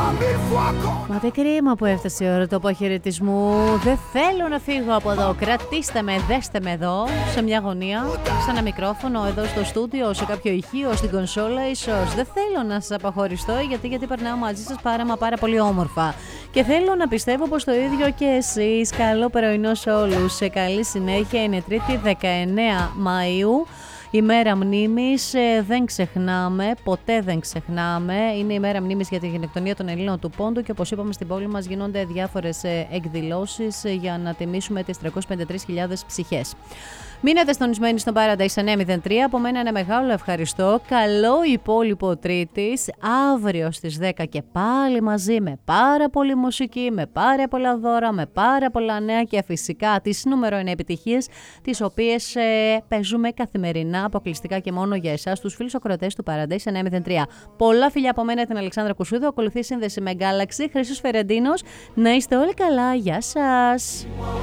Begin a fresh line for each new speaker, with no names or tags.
Μα τι κρίμα που έφτασε η ώρα του αποχαιρετισμού. Δεν θέλω να φύγω από εδώ. Κρατήστε με, δέστε με εδώ, σε μια γωνία, σε ένα μικρόφωνο, εδώ στο στούντιο, σε κάποιο ηχείο, στην κονσόλα ίσως. Δεν θέλω να σας αποχωριστώ γιατί περνάω μαζί σας πάρα πολύ όμορφα. Και θέλω να πιστεύω πως το ίδιο και εσείς. Καλό πρωινό σε όλους. Σε καλή συνέχεια. Είναι Τρίτη 19 Μαΐου. Ημέρα μνήμης, δεν ξεχνάμε, ποτέ δεν ξεχνάμε. Είναι η μέρα μνήμης για τη γενοκτονία των Ελλήνων του Πόντου και όπως είπαμε στην πόλη μας γίνονται διάφορες εκδηλώσεις για να τιμήσουμε τις 353.000 ψυχές. Μείνετε στονισμένοι στον Paradise 903. Από μένα ένα μεγάλο ευχαριστώ. Καλό υπόλοιπο Τρίτης. Αύριο στις 10 και πάλι μαζί με πάρα πολύ μουσική, με πάρα πολλά δώρα, με πάρα πολλά νέα και φυσικά τις νούμερο 1 επιτυχίες, τις οποίες παίζουμε καθημερινά αποκλειστικά και μόνο για εσάς, τους φίλους ακροατές του Paradise 903. Πολλά φιλιά από μένα, την Αλεξάνδρα Κουσούδου. Ακολουθεί σύνδεση με Galaxy. Χρήστος Φερεντίνος. Να είστε όλοι καλά. Γεια σας.